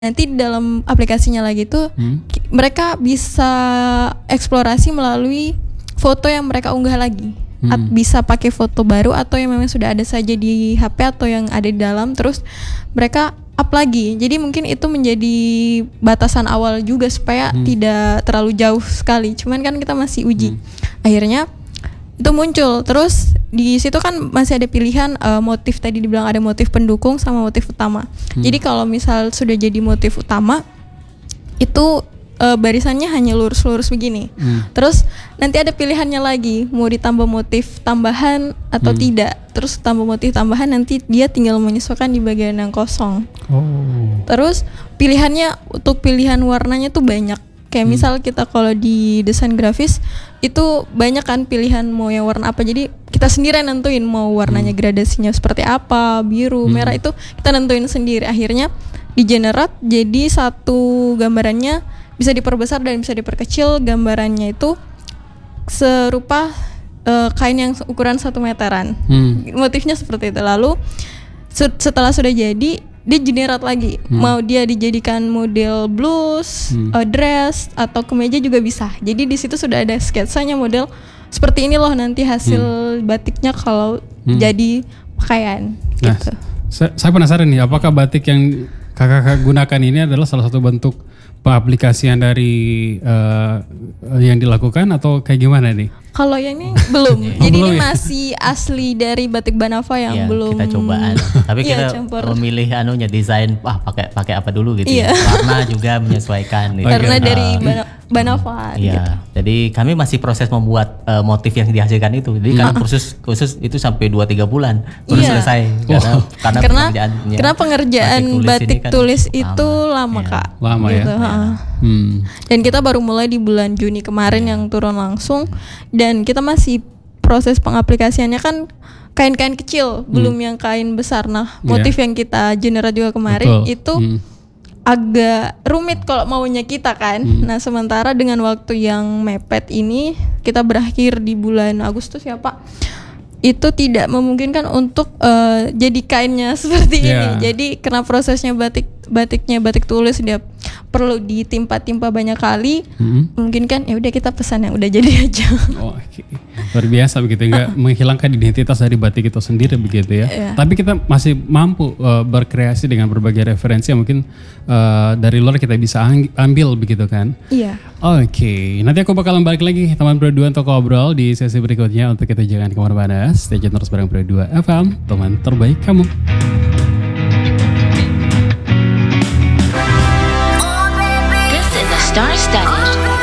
Nanti di dalam aplikasinya lagi tuh mereka bisa eksplorasi melalui foto yang mereka unggah lagi. Bisa pakai foto baru atau yang memang sudah ada saja di HP atau yang ada di dalam, terus mereka up lagi. Jadi mungkin itu menjadi batasan awal juga supaya tidak terlalu jauh sekali. Cuman kan kita masih uji. Akhirnya itu muncul. Terus di situ kan masih ada pilihan motif, tadi dibilang ada motif pendukung sama motif utama. Jadi kalau misal sudah jadi motif utama itu barisannya hanya lurus-lurus begini. Terus nanti ada pilihannya lagi, mau ditambah motif tambahan atau tidak. Terus tambah motif tambahan nanti dia tinggal menyesuaikan di bagian yang kosong. Terus pilihannya untuk pilihan warnanya tuh banyak. Kayak misal kita kalau di desain grafis itu banyak kan pilihan mau yang warna apa. Jadi kita sendiri nentuin mau warnanya gradasinya seperti apa, biru, merah, itu kita nentuin sendiri. Akhirnya di generate jadi satu gambarannya bisa diperbesar dan bisa diperkecil. Gambarannya itu serupa kain yang ukuran 1 meteran. Motifnya seperti itu. Lalu setelah sudah jadi, dia generate lagi. Mau dia dijadikan model blus, dress atau kemeja juga bisa. Jadi di situ sudah ada sketsanya model seperti ini loh nanti hasil batiknya kalau jadi pakaian. Nah, gitu. Saya penasaran nih, apakah batik yang kakak gunakan ini adalah salah satu bentuk pengaplikasian dari yang dilakukan atau kayak gimana nih? Kalau yang ini belum. Jadi belum ini ya? masih asli dari batik Banava yang belum kita cobaan. Tapi kita campur. memilih desain pakai apa dulu gitu. Iya. Warna juga menyesuaikan gitu. Karena dari Banava gitu. Iya. Jadi kami masih proses membuat motif yang dihasilkan itu. Jadi kan khusus itu sampai 2-3 bulan baru selesai. Karena pengerjaan batik tulis itu lama Kak. Lama gitu. ya. Dan kita baru mulai di bulan Juni kemarin yang turun langsung. Dan kita masih proses pengaplikasiannya kan kain-kain kecil, belum yang kain besar. Nah, motif yang kita generate juga kemarin itu agak rumit kalau maunya kita kan. Nah, sementara dengan waktu yang mepet ini, kita berakhir di bulan Agustus ya Pak, itu tidak memungkinkan untuk jadi kainnya seperti ini. Jadi karena prosesnya batik tulis dia perlu ditimpa-timpa banyak kali, mungkin kan ya udah kita pesan yang udah jadi aja. Luar biasa begitu, nggak menghilangkan identitas dari batik itu sendiri begitu ya. Tapi kita masih mampu berkreasi dengan berbagai referensi yang mungkin dari luar kita bisa ambil begitu kan. Iya. Oke, nanti aku bakalan balik lagi teman Pro 2 untuk ngobrol di sesi berikutnya. Untuk kita jangan kemana-mana, stay tune terus bareng Pro 2 FM, teman terbaik kamu. This is a star-studded